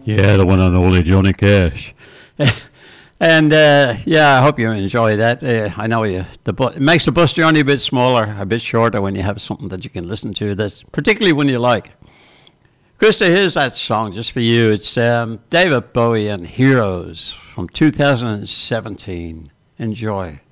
Yeah, the one and only Johnny Cash. And yeah, I hope you enjoy that. I know it makes the bus journey a bit smaller, a bit shorter when you have something that you can listen to, that's particularly when you like. Krista, here's that song just for you. It's David Bowie and Heroes from 2017. Enjoy.